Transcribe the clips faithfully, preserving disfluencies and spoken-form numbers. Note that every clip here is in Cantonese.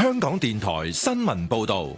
香港電台新聞報道。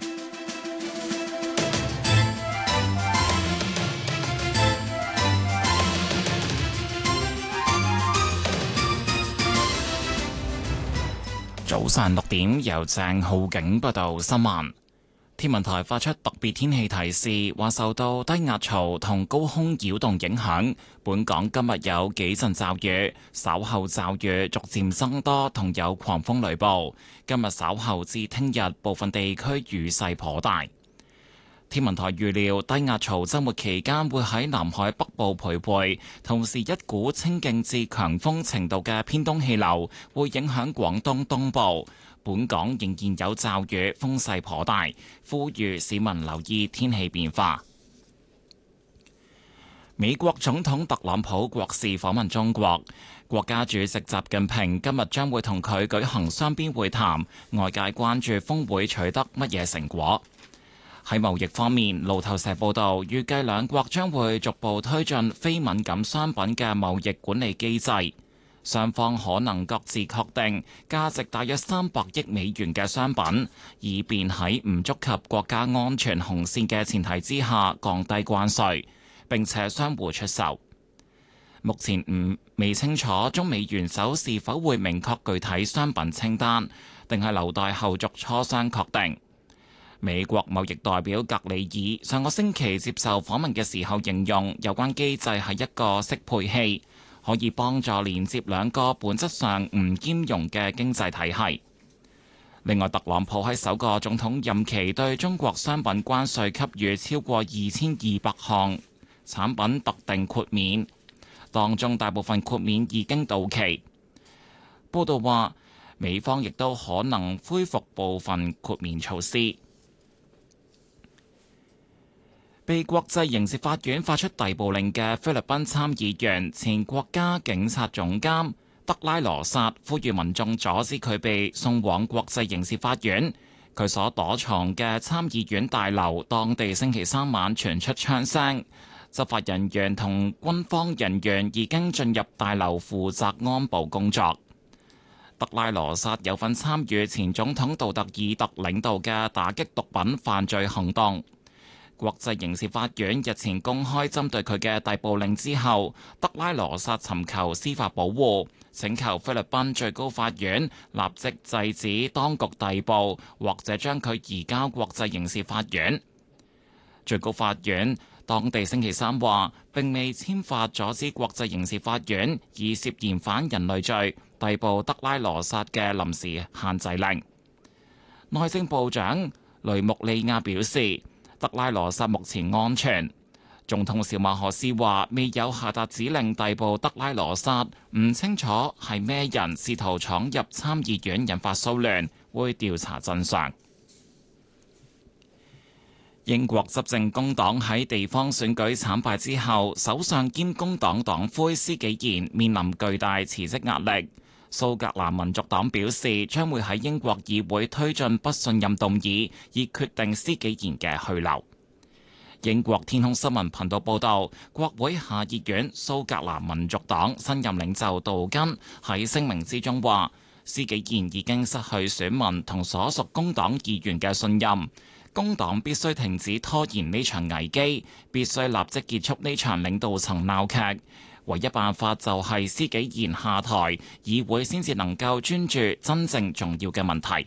早上六點，由鄭浩景報道新聞。天文台發出特別天氣提示，話受到低壓槽同高空擾動影響，本港今日有幾陣驟雨，稍後驟雨逐漸增多，同有狂風雷暴。今日稍後至聽日，部分地區雨勢頗大。天文台預料低壓槽週末期間會喺南海北部徘徊，同時一股清勁至強風程度嘅偏東氣流會影響廣東東部。本港仍然有驟雨，風勢頗大，呼籲市民留意天氣變化。美國總統特朗普國事訪問中國，國家主席習近平今日將會同佢舉行雙邊會談，外界關注峰會取得乜嘢成果。喺貿易方面，路透社報道，預計兩國將會逐步推進非敏感商品嘅貿易管理機制，雙方可能各自確定價值大約三百億美元嘅商品，以便喺唔觸及國家安全紅線嘅前提之下降低關稅，並且相互出售。目前唔未清楚中美元首是否會明確具體商品清單，定係留待後續磋商確定。美國貿易代表格里爾上個星期接受訪問嘅時候形容，有關機制係一個適配器，可以幫助連接兩個本質上唔兼容嘅經濟體系。另外，特朗普喺首個總統任期對中國商品關稅給予超過二千二百項產品特定豁免，當中大部分豁免已經到期。報道話，美方亦都可能恢復部分豁免措施。被國際刑事法院發出逮捕令嘅菲律賓參議員、前國家警察總監德拉羅薩呼籲民眾阻止佢被送往國際刑事法院。佢所躲藏嘅參議院大樓，當地星期三晚傳出槍聲，執法人員同軍方人員已經進入大樓負責安保工作。德拉羅薩有份參與前總統杜特爾特領導嘅打擊毒品犯罪行動。國際刑事法院日前公開針對佢嘅逮捕令之後，德拉羅薩尋求司法保護，請求菲律賓最高法院立即制止當局逮捕，或者將佢移交國際刑事法院。最高法院當地星期三話，並未簽發阻止國際刑事法院以涉嫌反人類罪逮捕德拉羅薩嘅臨時限制令。內政部長雷穆利亞表示，德拉羅薩目前安全。總統小馬可斯話未有下達指令逮捕德拉羅薩，唔清楚係咩人試圖闖入參議院引發騷亂，會調查真相。英國執政工黨喺地方選舉慘敗之後，首相兼工黨黨魁施紀賢面臨巨大辭職壓力。蘇格蘭民族黨表示將會喺英國議會推進不信任動議，以決定施紀賢嘅去留。英國天空新聞頻道報道，國會下議院蘇格蘭民族黨新任領袖杜根喺聲明之中話，施紀賢已經失去選民同所屬工黨議員嘅信任，工黨必須停止拖延呢場危機，必須立即結束呢場領導層鬧劇。唯一辦法就係施紀賢下台，議會先至能夠專注真正重要嘅問題。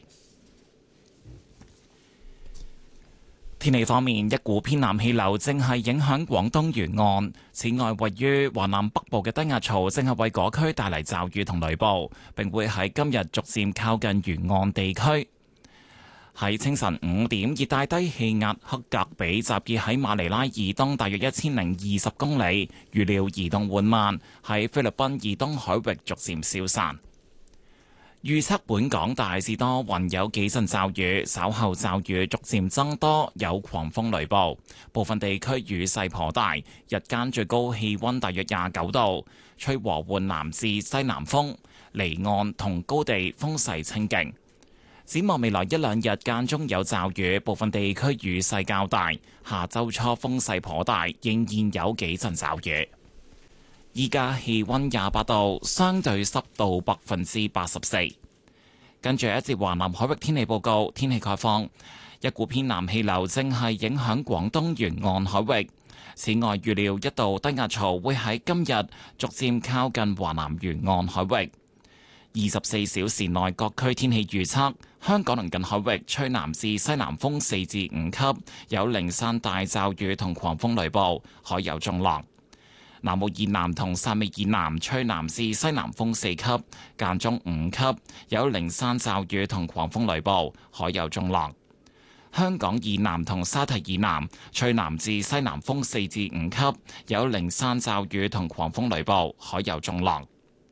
天氣方面，一股偏南氣流正係影響廣東沿岸，此外位於華南北部嘅低壓槽正係為嗰區帶嚟驟雨同雷暴，並會喺今日逐漸靠近沿岸地區。喺清晨五點，熱帶低氣壓克格比集結喺馬尼拉以東大約一千零二十公里，預料移動緩慢，喺菲律賓以東海域逐漸消散。預測本港大致多雲，有幾陣驟雨，稍後驟雨逐漸增多，有狂風雷暴，部分地區雨勢頗大，日間最高氣溫大約廿九度，吹和緩南至西南風，離岸同高地風勢清勁。展望未來一兩日間中有驟雨，部分地區雨勢較大。下周初風勢頗大，仍然有幾陣驟雨。依家氣溫廿八度，相對濕度百分之八十四。 跟住一節華南海域天氣報告，天氣概況，一股偏南氣流正係影響廣東沿岸海域。此外，預料一道低壓槽會喺今日逐漸靠近華南沿岸海域。二十四小時內各區天氣預測：香港鄰近海域吹南至西南風四至五級，有零散大驟雨同狂風雷暴，海有中浪。南澳以南同汕尾以南吹南至西南風四級，間中五級，有零散驟雨同狂風雷暴，海有中浪。香港以南同沙堤以南吹南至西南風四至五級，有零散驟雨同狂風雷暴，海有中浪。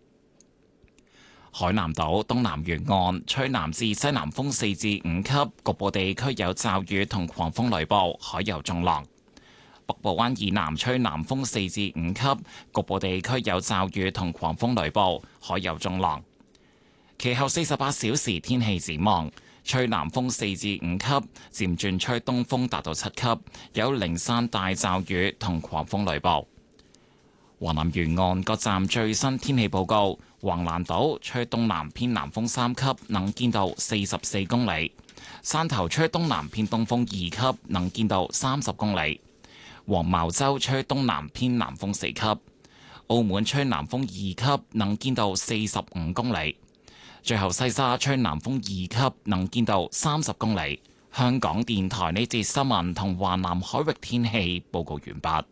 海南島東南沿岸吹南至西南風四至五級，局部地區有驟雨同狂風雷暴，海有中浪。北部灣以南吹南風四至五級，局部地區有驟雨同狂風雷暴，海有中浪。其後四十八小時天氣展望，吹南風四至五級，漸轉吹東風達到七級，有零散大驟雨同狂風雷暴。華南沿岸各站最新天氣報告：橫瀾島吹東南偏南風三級，能見度四十四公里；汕頭吹東南偏東風二級，能見度三十公里；黃茅洲吹東南偏南風四級；澳門吹南風二級，能見度四十五公里；最後西沙吹南風二級，能見度三十公里。香港電台呢節新聞同華南海域天氣報告完畢。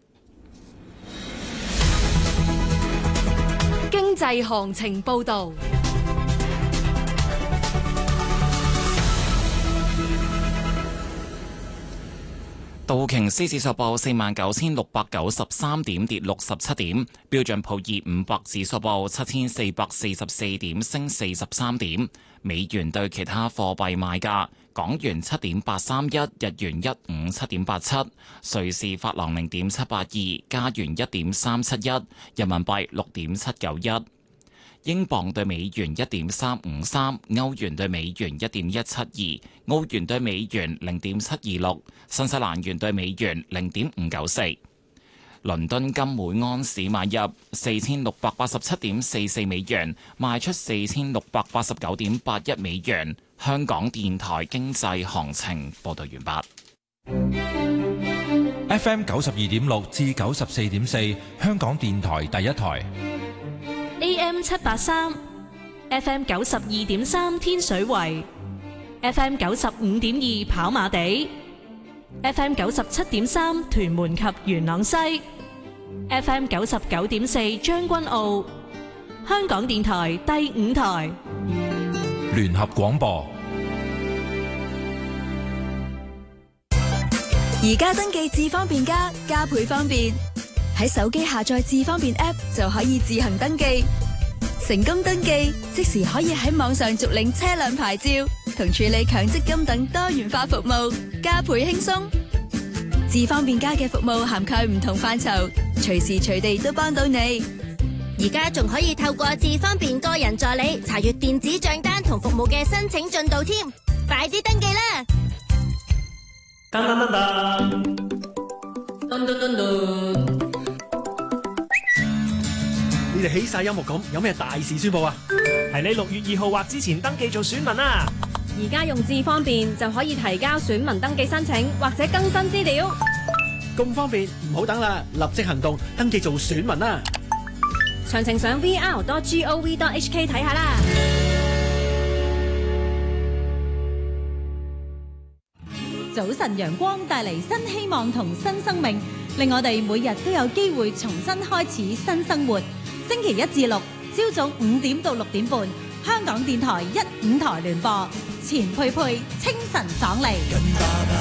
經濟行情報道。 道瓊斯指數報四萬九千六百九十三點，跌六十七點；標準普爾五百指數報七千四百四十四點，升四十三點。美元對其他貨幣賣價：港元七點八三一，日元一五七點八七，瑞士法郎零點七八二，加元一點三七一，人民幣六點七九一。英鎊對美元一點三五三，歐元對美元一點一七二，澳元對美元零點七二六，新西蘭元對美元零點五九四。倫敦金每安士買入四千六百八十七點四四美元，賣出四千六百八十九點八一美元。香港電台經濟行情報道完畢。F M 九十二點六至九十四點四，香港電台第一台。 A M 七八三 ，F M 九十二點三天水圍 ，F M 九十五點二跑馬地 ，F M 九十七點三屯門及元朗西 ，F M 九十九點四將軍澳，香港電台第五台聯合廣播。 而家登記智方便加，加倍方便。喺手機下載智方便 App 就可以自行登記，成功登記即時可以喺網上續領車輛牌照同處理強積金等多元化服務，加倍輕鬆。智方便加嘅服務涵蓋唔同範疇，隨時隨地都幫到你。 而家仲可以透過智方便個人助理查閱電子賬單同服務嘅申請進度添，快啲登記啦！ 噔噔噔噔，噔噔噔噔。 你哋起晒音樂咁，有咩大事宣佈啊？ 係你六月二號或之前登記做選民啊！ 而家用智方便就可以提交選民登記申請或者更新資料。 咁方便，唔好等啦，立即行動，登記做選民啦！ 詳情上 v r dot gov dot h k 睇下啦。 早晨陽光帶嚟新希望同新生命，令我哋每日都有機會重新開始新生活。星期一至六朝早五點到六點半，香港電台一五台聯播，錢佩佩清晨爽利。